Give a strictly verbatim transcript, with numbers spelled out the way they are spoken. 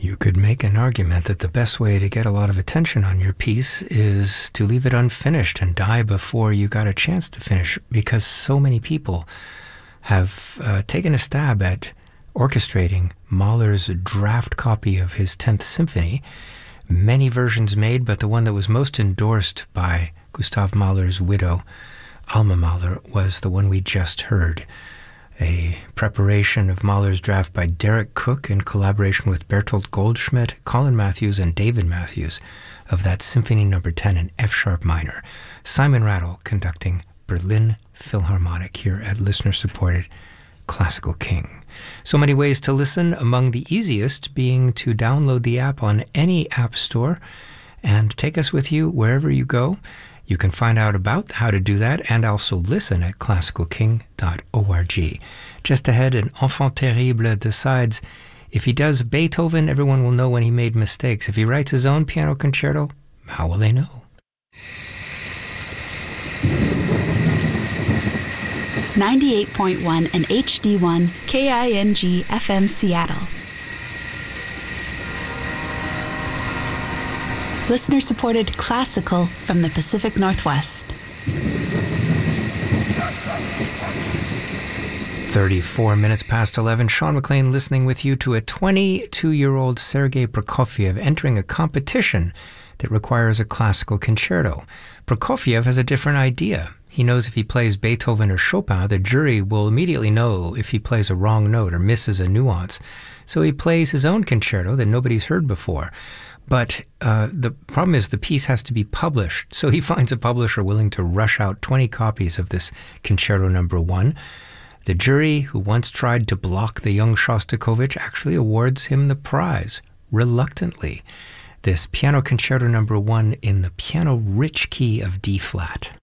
You could make an argument that the best way to get a lot of attention on your piece is to leave it unfinished and die before you got a chance to finish, because so many people have uh, taken a stab at orchestrating Mahler's draft copy of his tenth Symphony. Many versions made, but the one that was most endorsed by Gustav Mahler's widow, Alma Mahler, was the one we just heard. A preparation of Mahler's draft by Derek Cook in collaboration with Bertolt Goldschmidt, Colin Matthews, and David Matthews of that Symphony number ten in F-sharp minor. Simon Rattle conducting Berlin Philharmonic here at listener-supported Classical King. So many ways to listen, among the easiest being to download the app on any app store and take us with you wherever you go. You can find out about how to do that and also listen at classical king dot org. Just ahead, an enfant terrible decides if he does Beethoven, everyone will know when he made mistakes. If he writes his own piano concerto, how will they know? ninety-eight point one and H D one K I N G F M Seattle. Listener-supported classical from the Pacific Northwest. thirty-four minutes past eleven. Sean McLean listening with you to a twenty-two-year-old Sergei Prokofiev entering a competition that requires a classical concerto. Prokofiev has a different idea. He knows if he plays Beethoven or Chopin, the jury will immediately know if he plays a wrong note or misses a nuance. So he plays his own concerto that nobody's heard before. But uh, the problem is the piece has to be published. So he finds a publisher willing to rush out twenty copies of this concerto number one. The jury, who once tried to block the young Shostakovich, actually awards him the prize, reluctantly. This piano concerto number one in the piano-rich key of D-flat.